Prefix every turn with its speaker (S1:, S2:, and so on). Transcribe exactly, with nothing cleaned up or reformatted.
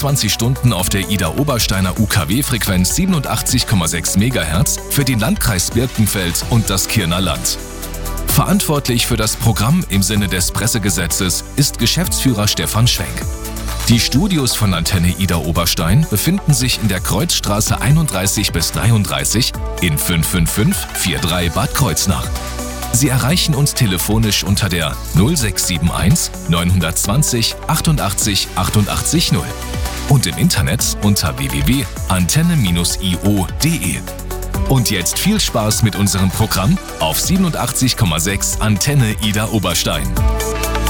S1: vierundzwanzig Stunden auf der Idar-Obersteiner U K W-Frequenz siebenundachtzig Komma sechs Megahertz für den Landkreis Birkenfeld und das Kirner Land. Verantwortlich für das Programm im Sinne des Pressegesetzes ist Geschäftsführer Stefan Schwenk. Die Studios von Antenne Idar-Oberstein befinden sich in der Kreuzstraße einunddreißig bis dreiunddreißig in fünf fünf fünf vier drei Bad Kreuznach. Sie erreichen uns telefonisch unter der null sechs sieben eins neun zwei null achtundachtzig achtundachtzig null und im Internet unter w w w punkt antenne i o punkt d e. Und jetzt viel Spaß mit unserem Programm auf siebenundachtzig Komma sechs Antenne Idar-Oberstein.